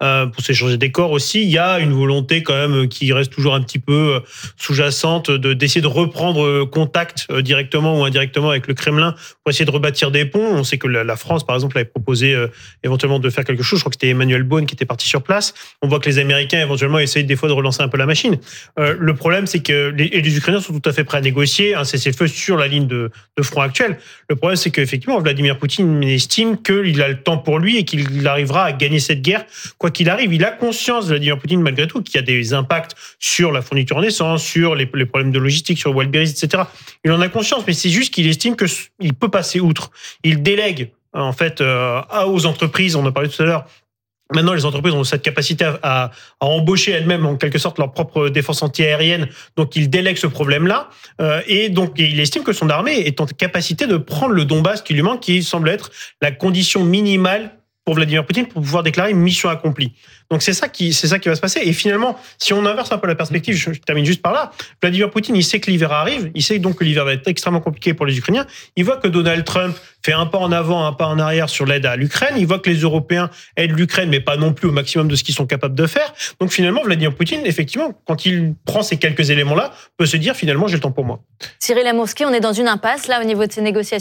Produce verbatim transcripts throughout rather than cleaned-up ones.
euh, pour s'échanger des corps aussi. Il y a une volonté quand même qui reste toujours un petit peu sous-jacente de, d'essayer de reprendre contact directement ou indirectement avec le Kremlin pour essayer de rebâtir des ponts. On sait que la, la France, par exemple, avait proposé euh, éventuellement de faire quelque chose. Je crois que c'était Emmanuel Beaune qui était parti sur place. On voit que les Américains, éventuellement, essayent des fois de relancer un peu la machine. Euh, le problème, c'est que les, et les Ukrainiens sont tout à fait prêts à négocier un cessez-le-feu sur la ligne de, de front actuelle. Le problème, c'est qu'effectivement, Vladimir Poutine estime qu'il a le temps pour lui et qu'il arrivera à gagner cette guerre, quoi qu'il arrive. Il a conscience, Vladimir Poutine, malgré tout, qu'il y a des impacts sur la fourniture en essence, sur les, les problèmes de logistique, sur Wildberries, et cetera. Il en a conscience, mais c'est juste qu'il estime qu'il peut passer outre. Il délègue, en fait, euh, aux entreprises, on en a parlé tout à l'heure. Maintenant, les entreprises ont cette capacité à, à, à embaucher elles-mêmes, en quelque sorte, leur propre défense antiaérienne. Donc, il délègue ce problème-là. Euh, et donc, il estime que son armée est en capacité de prendre le Donbass qui lui manque, qui semble être la condition minimale pour Vladimir Poutine pour pouvoir déclarer une mission accomplie. Donc c'est ça qui c'est ça qui va se passer. Et finalement, si on inverse un peu la perspective, je, je termine juste par là. Vladimir Poutine, il sait que l'hiver arrive, il sait donc que l'hiver va être extrêmement compliqué pour les Ukrainiens. Il voit que Donald Trump fait un pas en avant, un pas en arrière sur l'aide à l'Ukraine. Il voit que les Européens aident l'Ukraine, mais pas non plus au maximum de ce qu'ils sont capables de faire. Donc finalement, Vladimir Poutine, effectivement, quand il prend ces quelques éléments-là, peut se dire finalement, j'ai le temps pour moi. Cyril Amourski, on est dans une impasse là au niveau de ces négociations ?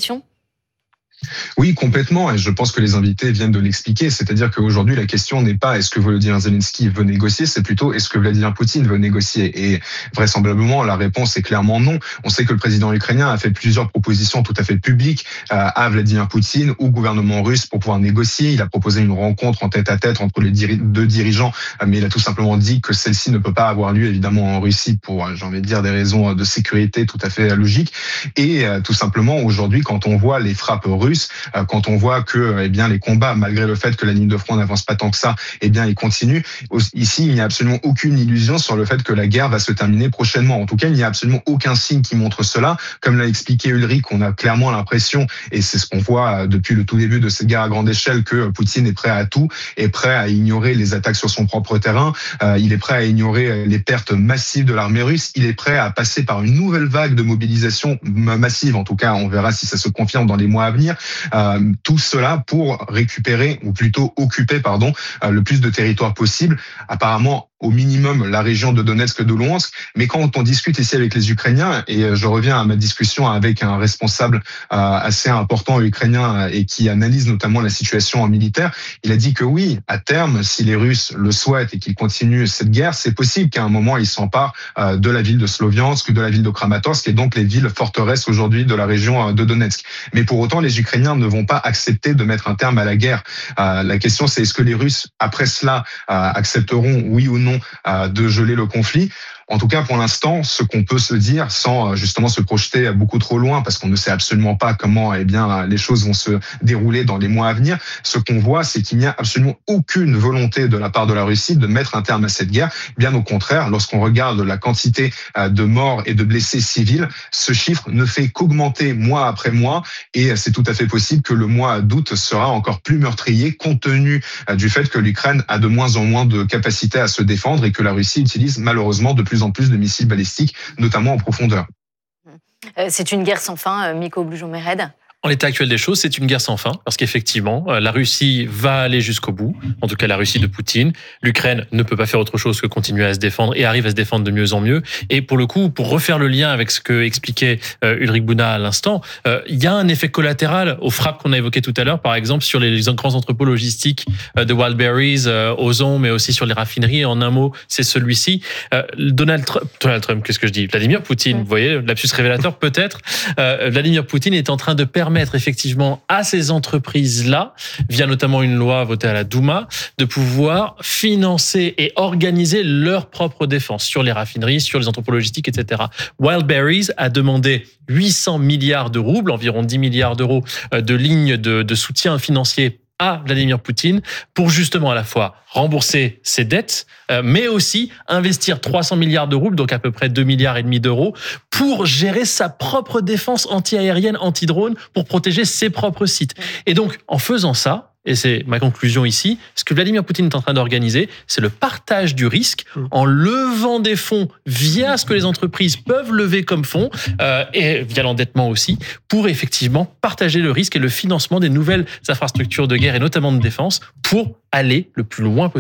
Oui, complètement. Et je pense que les invités viennent de l'expliquer. C'est-à-dire qu'aujourd'hui, la question n'est pas est-ce que Volodymyr Zelensky veut négocier, c'est plutôt est-ce que Vladimir Poutine veut négocier. Et vraisemblablement, la réponse est clairement non. On sait que le président ukrainien a fait plusieurs propositions tout à fait publiques à Vladimir Poutine, au gouvernement russe, pour pouvoir négocier. Il a proposé une rencontre en tête-à-tête entre les deux dirigeants, mais il a tout simplement dit que celle-ci ne peut pas avoir lieu, évidemment, en Russie, pour, j'ai envie de dire, des raisons de sécurité tout à fait logiques. Et tout simplement, aujourd'hui, quand on voit les frappes russes, quand on voit que eh bien, les combats, malgré le fait que la ligne de front n'avance pas tant que ça, eh bien, ils continuent. Ici, il n'y a absolument aucune illusion sur le fait que la guerre va se terminer prochainement. En tout cas, il n'y a absolument aucun signe qui montre cela. Comme l'a expliqué Ulrich, on a clairement l'impression, et c'est ce qu'on voit depuis le tout début de cette guerre à grande échelle, que Poutine est prêt à tout, est prêt à ignorer les attaques sur son propre terrain, il est prêt à ignorer les pertes massives de l'armée russe, il est prêt à passer par une nouvelle vague de mobilisation massive. En tout cas, on verra si ça se confirme dans les mois à venir. Euh, tout cela pour récupérer, ou plutôt occuper, pardon, euh, le plus de territoire possible. Apparemment, au minimum la région de Donetsk et de Luhansk. Mais quand on discute ici avec les Ukrainiens, et je reviens à ma discussion avec un responsable euh, assez important ukrainien et qui analyse notamment la situation en militaire, il a dit que oui, à terme, si les Russes le souhaitent et qu'ils continuent cette guerre, c'est possible qu'à un moment ils s'emparent euh, de la ville de Sloviansk, de la ville de Kramatorsk et donc les villes forteresses aujourd'hui de la région de Donetsk. Mais pour autant, les Ukrainiens ne vont pas accepter de mettre un terme à la guerre. Euh, la question, c'est est-ce que les Russes, après cela, euh, accepteront, oui ou non, de geler le conflit. En tout cas, pour l'instant, ce qu'on peut se dire, sans justement se projeter beaucoup trop loin, parce qu'on ne sait absolument pas comment eh bien, les choses vont se dérouler dans les mois à venir, ce qu'on voit, c'est qu'il n'y a absolument aucune volonté de la part de la Russie de mettre un terme à cette guerre. Bien au contraire, lorsqu'on regarde la quantité de morts et de blessés civils, ce chiffre ne fait qu'augmenter mois après mois, et c'est tout à fait possible que le mois d'août sera encore plus meurtrier, compte tenu du fait que l'Ukraine a de moins en moins de capacité à se défendre et que la Russie utilise malheureusement de plus en plus de missiles balistiques, notamment en profondeur. C'est une guerre sans fin, Miko Blujon-Mered. En l'état actuel des choses, c'est une guerre sans fin, parce qu'effectivement, la Russie va aller jusqu'au bout, en tout cas la Russie de Poutine. L'Ukraine ne peut pas faire autre chose que continuer à se défendre et arrive à se défendre de mieux en mieux. Et pour le coup, pour refaire le lien avec ce que expliquait Ulrich Buna à l'instant, il y a un effet collatéral aux frappes qu'on a évoquées tout à l'heure, par exemple sur les grands entrepôts logistiques de Wildberries, Ozon, mais aussi sur les raffineries. En un mot, c'est celui-ci. Donald Trump, Donald Trump, qu'est-ce que je dis Vladimir Poutine, vous voyez, lapsus révélateur peut-être. Vladimir Poutine est en train de permettre permettre effectivement à ces entreprises-là, via notamment une loi votée à la Douma, de pouvoir financer et organiser leur propre défense sur les raffineries, sur les entrepôts logistiques, et cetera. Wildberries a demandé huit cents milliards de roubles, environ dix milliards d'euros de lignes de, de soutien financier à Vladimir Poutine pour justement à la fois rembourser ses dettes, euh, mais aussi investir trois cents milliards de roubles, donc à peu près deux milliards et demi d'euros, pour gérer sa propre défense anti-aérienne, anti-drone, pour protéger ses propres sites. Et donc, en faisant ça, et c'est ma conclusion ici, ce que Vladimir Poutine est en train d'organiser, c'est le partage du risque en levant des fonds via ce que les entreprises peuvent lever comme fonds, euh, et via l'endettement aussi, pour effectivement partager le risque et le financement des nouvelles infrastructures de guerre et notamment de défense pour aller le plus loin possible.